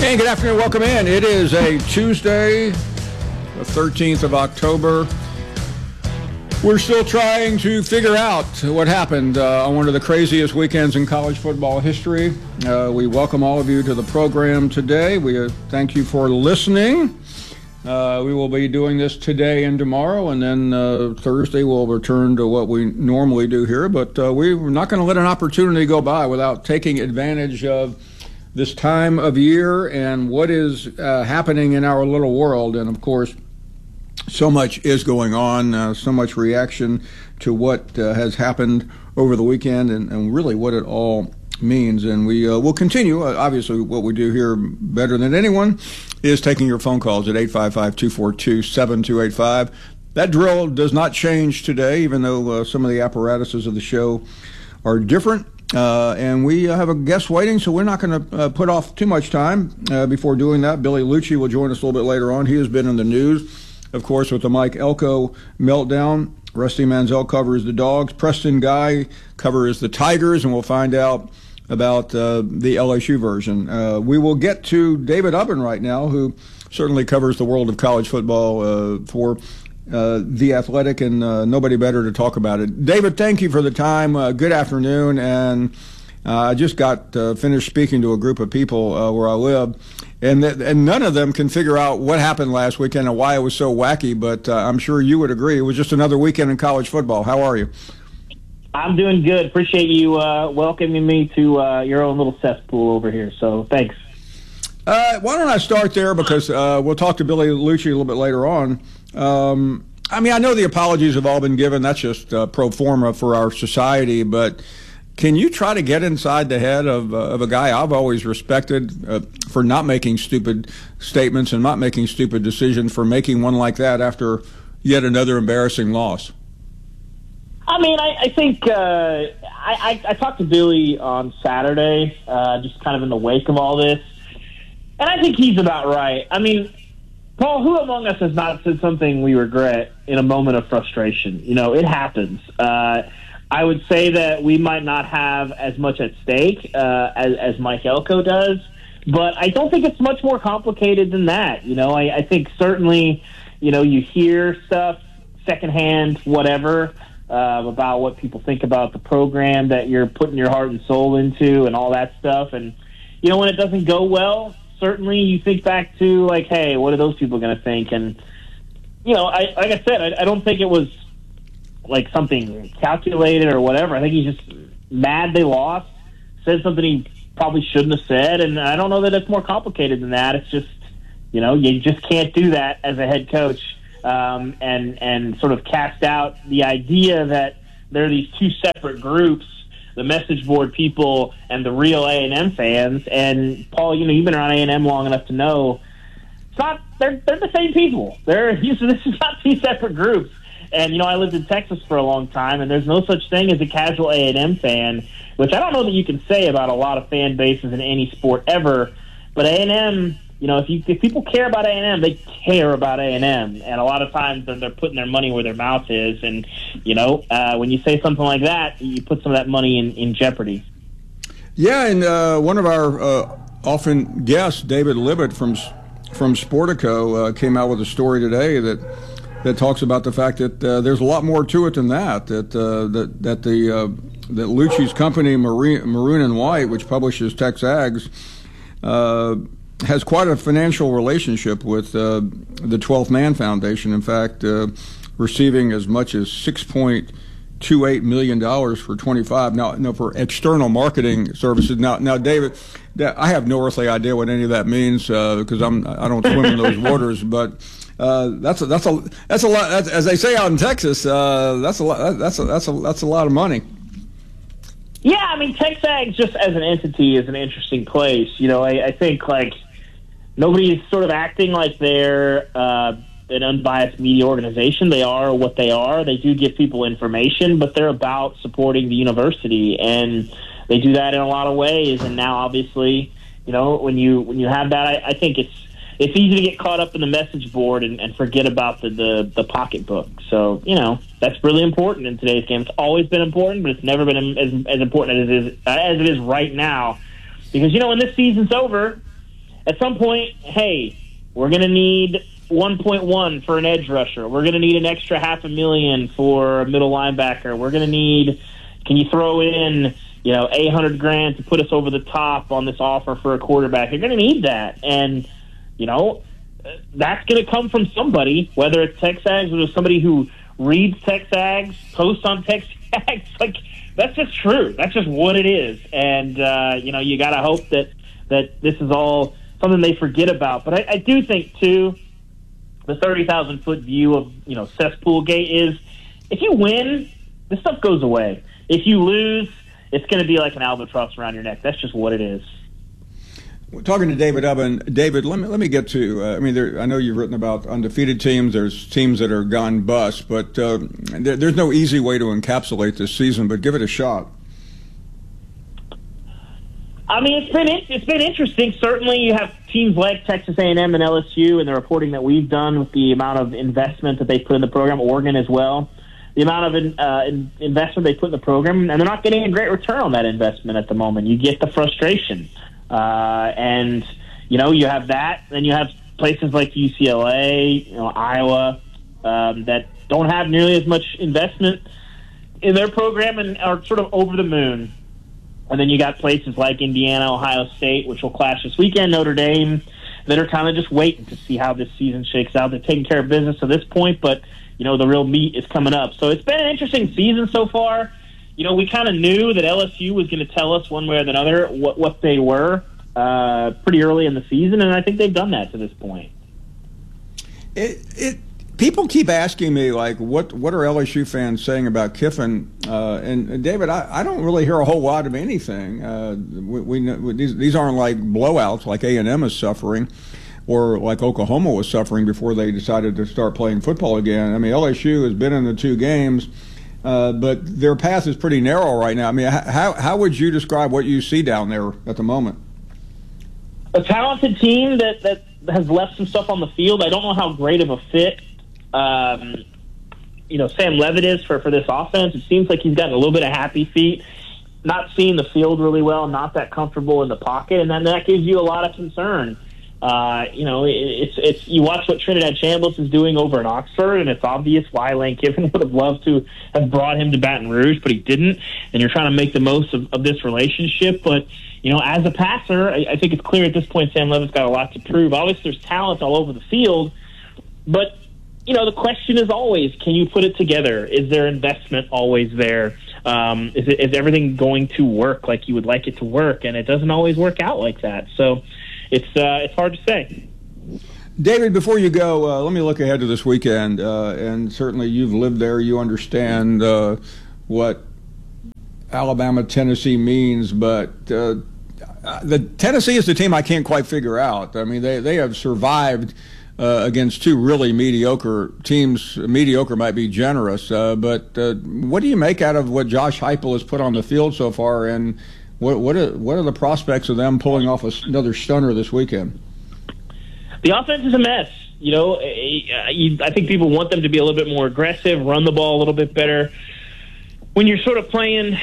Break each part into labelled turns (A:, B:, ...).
A: Hey, good afternoon. Welcome in. It is a Tuesday, the 13th of October. We're still trying to figure out what happened on one of the craziest weekends in college football history. We welcome all of you to the program today. We thank you for listening. We will be doing this today and tomorrow, and then Thursday we'll return to what we normally do here. But we're not going to let an opportunity go by without taking advantage of this time of year and what is happening in our little world. And, of course, so much is going on, so much reaction to what has happened over the weekend and really what it all means. And we will continue. Obviously, what we do here better than anyone is taking your phone calls at 855-242-7285. That drill does not change today, even though some of the apparatuses of the show are different. And we have a guest waiting, so we're not going to put off too much time before doing that. Billy Liucci will join us a little bit later on. He has been in the news, of course, with the Mike Elko meltdown. Rusty Manziel covers the Dogs. Preston Guy covers the Tigers, and we'll find out about the LSU version. We will get to David Ubben right now, who certainly covers the world of college football for The Athletic, and nobody better to talk about it. David, thank you for the time. Good afternoon. And I just got finished speaking to a group of people where I live, and none of them can figure out what happened last weekend and why it was so wacky, but I'm sure you would agree. It was just another weekend in college football. How are you?
B: I'm doing good. Appreciate you welcoming me to your own little cesspool over here, so thanks.
A: Why don't I start there, because we'll talk to Billy Liucci a little bit later on. I mean, I know the apologies have all been given. That's just pro forma for our society. But can you try to get inside the head of a guy I've always respected for not making stupid statements and not making stupid decisions, for making one like that after yet another embarrassing loss?
B: I mean, I think I talked to Billy on Saturday, just kind of in the wake of all this, and I think he's about right. I mean, Paul, who among us has not said something we regret in a moment of frustration? You know, it happens. I would say that we might not have as much at stake as Mike Elko does, but I don't think it's much more complicated than that. You know, I think certainly, you know, you hear stuff secondhand, whatever, about what people think about the program that you're putting your heart and soul into and all that stuff. And, you know, when it doesn't go well, certainly you think back to, like, hey, what are those people going to think? And, you know, like I said, I don't think it was, like, something calculated or whatever. I think he's just mad they lost, said something he probably shouldn't have said, and I don't know that it's more complicated than that. It's just, you know, you just can't do that as a head coach and sort of cast out the idea that there are these two separate groups, the message board people and the real A&M fans. And Paul, you know, you've been around A&M long enough to know it's not, they're the same people. This is not two separate groups. And, you know, I lived in Texas for a long time, and there's no such thing as a casual A&M fan, which I don't know that you can say about a lot of fan bases in any sport ever. But A&M, you know, if people care about A&M, they care about A&M. And a lot of times they're putting their money where their mouth is. And, you know, when you say something like that, you put some of that money in jeopardy.
A: Yeah, and one of our often guests, David Libet from Sportico, came out with a story today that talks about the fact that there's a lot more to it than that. That Liucci's company, Maroon and White, which publishes TexAgs, has quite a financial relationship with the 12th Man Foundation. In fact, receiving as much as $6.28 million for 25. Now, for external marketing services. Now, David, I have no earthly idea what any of that means because I don't swim in those waters. But that's a lot. That's, as they say out in Texas, that's a lot. That's a lot of money.
B: Yeah, I mean, TexAgs just as an entity is an interesting place. You know, I think, like, nobody's sort of acting like they're an unbiased media organization. They are what they are. They do give people information, but they're about supporting the university, and they do that in a lot of ways. And now, obviously, you know, when you have that, I think it's easy to get caught up in the message board and forget about the pocketbook. So, you know, that's really important in today's game. It's always been important, but it's never been as important as it is right now. Because, you know, when this season's over, at some point, hey, we're going to need 1.1 for an edge rusher. We're going to need an extra $500,000 for a middle linebacker. We're going to need, can you throw in, $800,000 to put us over the top on this offer for a quarterback? You're going to need that. And, that's going to come from somebody, whether it's TexAgs or somebody who reads TexAgs, posts on TexAgs. Like, that's just true. That's just what it is. And, you got to hope that this is all something they forget about. But I do think, too, the 30,000-foot view of, Cesspool Gate is, if you win, this stuff goes away. If you lose, it's going to be like an albatross around your neck. That's just what it is.
A: We're talking to David Ubben. David, let me get to. I know you've written about undefeated teams. There's teams that are gone bust, but there's no easy way to encapsulate this season. But give it a shot.
B: I mean, it's been interesting. Certainly, you have teams like Texas A&M and LSU, and the reporting that we've done with the amount of investment that they put in the program. Oregon as well. The amount of investment they put in the program, and they're not getting a great return on that investment at the moment. You get the frustration. And, you have that. Then you have places like UCLA, Iowa, that don't have nearly as much investment in their program and are sort of over the moon. And then you got places like Indiana, Ohio State, which will clash this weekend, Notre Dame, that are kind of just waiting to see how this season shakes out. They're taking care of business to this point, but, the real meat is coming up. So it's been an interesting season so far. We kind of knew that LSU was going to tell us one way or another what they were pretty early in the season, and I think they've done that to this point.
A: People keep asking me, like, what are LSU fans saying about Kiffin? And David, I don't really hear a whole lot of anything. We know, these aren't like blowouts like A&M is suffering, or like Oklahoma was suffering before they decided to start playing football again. I mean, LSU has been in the 2 games. But their path is pretty narrow right now. I mean, how would you describe what you see down there at the moment?
B: A talented team that has left some stuff on the field. I don't know how great of a fit, Sam Levitt is for this offense. It seems like he's gotten a little bit of happy feet, not seeing the field really well, not that comfortable in the pocket, and then that gives you a lot of concern. It's you watch what Trinidad Chambliss is doing over in Oxford, and it's obvious why Lane Kiffin would have loved to have brought him to Baton Rouge, but he didn't. And you're trying to make the most of this relationship. But, as a passer, I think it's clear at this point Sam Levitt's got a lot to prove. Obviously, there's talent all over the field, but, the question is always, can you put it together? Is there investment always there? Is everything going to work like you would like it to work? And it doesn't always work out like that. So it's hard to say.
A: David, before you go, let me look ahead to this weekend. And certainly you've lived there. You understand what Alabama-Tennessee means. But the Tennessee is the team I can't quite figure out. I mean, they have survived against 2 really mediocre teams. Mediocre might be generous. But what do you make out of what Josh Heupel has put on the field so far, and what are the prospects of them pulling off another stunner this weekend?
B: The offense is a mess. I think people want them to be a little bit more aggressive, run the ball a little bit better. When you're sort of playing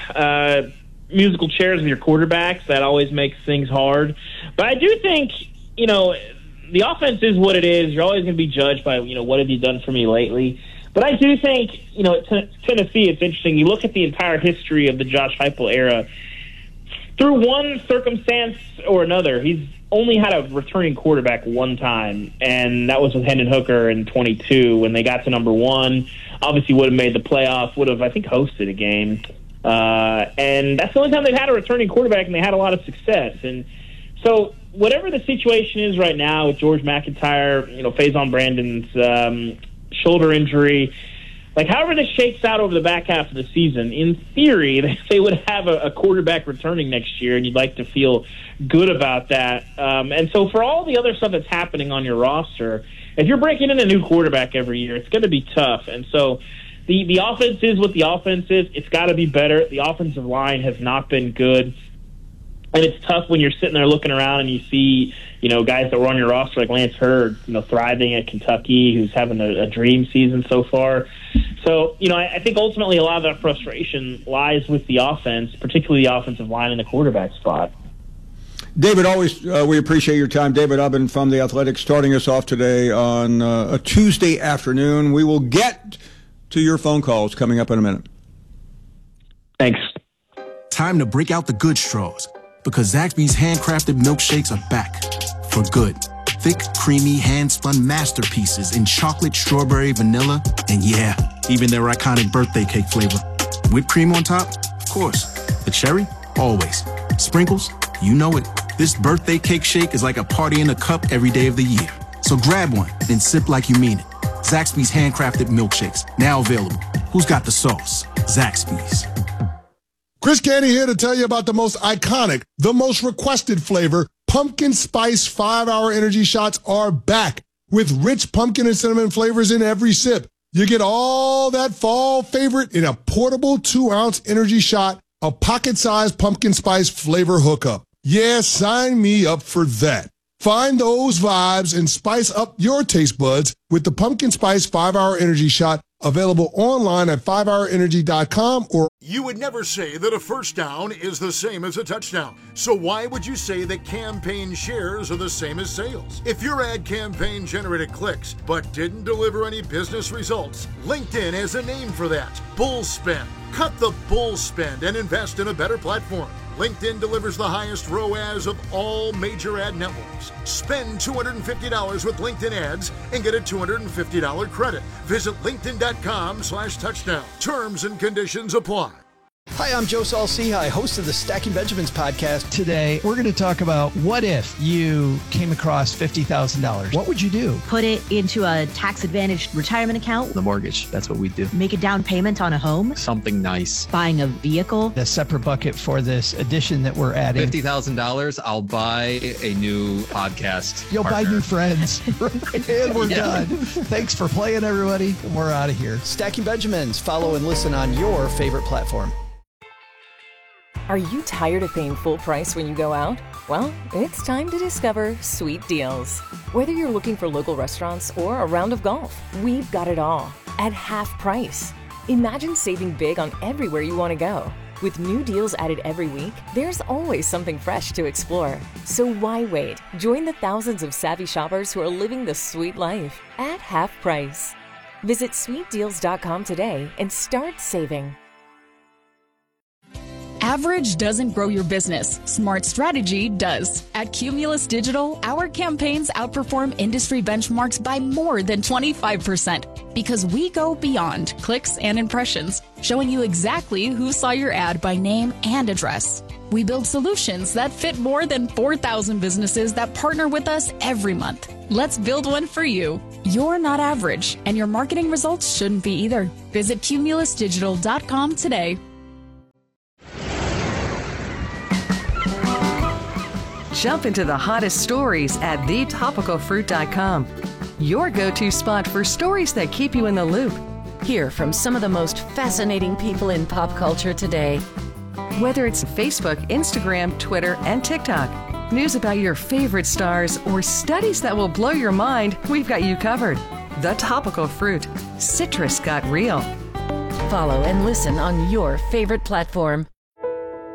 B: musical chairs with your quarterbacks, that always makes things hard. But I do think, the offense is what it is. You're always going to be judged by, what have you done for me lately? But I do think, Tennessee, it's interesting. You look at the entire history of the Josh Heupel era. Through one circumstance or another, he's only had a returning quarterback one time, and that was with Hendon Hooker in 22 when they got to number 1. Obviously would have made the playoffs, would have, I think, hosted a game. And that's the only time they've had a returning quarterback, and they had a lot of success. And so whatever the situation is right now with George McIntyre, Faison Brandon's shoulder injury, like however this shakes out over the back half of the season, in theory, they would have a quarterback returning next year, and you'd like to feel good about that. And so for all the other stuff that's happening on your roster, if you're breaking in a new quarterback every year, it's going to be tough. And so the offense is what the offense is. It's got to be better. The offensive line has not been good. And it's tough when you're sitting there looking around and you see, guys that were on your roster like Lance Hurd, thriving at Kentucky, who's having a dream season so far. So, I think ultimately a lot of that frustration lies with the offense, particularly the offensive line and the quarterback spot.
A: David, always we appreciate your time. David Ubben from The Athletic starting us off today on a Tuesday afternoon. We will get to your phone calls coming up in a minute.
B: Thanks.
C: Time to break out the good straws, because Zaxby's handcrafted milkshakes are back for good. Thick, creamy, hand-spun masterpieces in chocolate, strawberry, vanilla, and yeah, even their iconic birthday cake flavor. Whipped cream on top? Of course. The cherry? Always. Sprinkles? You know it. This birthday cake shake is like a party in a cup every day of the year. So grab one and sip like you mean it. Zaxby's handcrafted milkshakes, now available. Who's got the sauce? Zaxby's.
D: Chris Canty here to tell you about the most iconic, the most requested flavor. Pumpkin Spice 5-Hour Energy Shots are back with rich pumpkin and cinnamon flavors in every sip. You get all that fall favorite in a portable 2-ounce energy shot, a pocket-sized pumpkin spice flavor hookup. Yeah, sign me up for that. Find those vibes and spice up your taste buds with the Pumpkin Spice 5-Hour Energy Shot, available online at 5hourenergy.com or...
E: You would never say that a first down is the same as a touchdown. So why would you say that campaign shares are the same as sales? If your ad campaign generated clicks but didn't deliver any business results, LinkedIn has a name for that. Bull spend. Cut the bull spend and invest in a better platform. LinkedIn delivers the highest ROAS of all major ad networks. Spend $250 with LinkedIn ads and get a $250 credit. Visit linkedin.com/touchdown. Terms and conditions apply.
F: Hi, I'm Joe Saul-Sehy, host of the Stacking Benjamins podcast.
G: Today, we're going to talk about what if you came across $50,000? What would you do?
H: Put it into a tax-advantaged retirement account.
I: The mortgage, that's what we do.
H: Make a down payment on a home.
I: Something nice.
H: Buying a vehicle.
G: A separate bucket for this addition that we're adding.
I: $50,000, I'll buy a new podcast.
G: You'll
I: partner.
G: buy new friends. And we're done. Thanks for playing, everybody. And we're out of here.
F: Stacking Benjamins. Follow and listen on your favorite platform.
J: Are you tired of paying full price when you go out? Well, it's time to discover Sweet Deals. Whether you're looking for local restaurants or a round of golf, we've got it all at half price. Imagine saving big on everywhere you want to go. With new deals added every week, there's always something fresh to explore. So why wait? Join the thousands of savvy shoppers who are living the sweet life at half price. Visit sweetdeals.com today and start saving.
K: Average doesn't grow your business. Smart strategy does. At Cumulus Digital, our campaigns outperform industry benchmarks by more than 25% because we go beyond clicks and impressions, showing you exactly who saw your ad by name and address. We build solutions that fit more than 4,000 businesses that partner with us every month. Let's build one for you. You're not average, and your marketing results shouldn't be either. Visit cumulusdigital.com today.
L: Jump into the hottest stories at thetopicalfruit.com. Your go-to spot for stories that keep you in the loop.
M: Hear from some of the most fascinating people in pop culture today.
L: Whether it's Facebook, Instagram, Twitter, and TikTok, news about your favorite stars, or studies that will blow your mind, we've got you covered. The Topical Fruit. Citrus got real.
M: Follow and listen on your favorite platform.